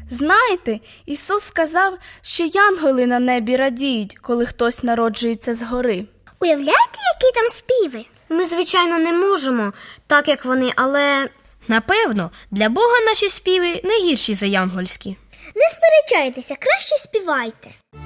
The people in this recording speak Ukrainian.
Знаєте, Ісус сказав, що янголи на небі радіють, коли хтось народжується згори. Уявляєте, які там співи? Ми, звичайно, не можемо, так як вони, але... Напевно, для Бога наші співи не гірші за янгольські. Не сперечайтеся, краще співайте.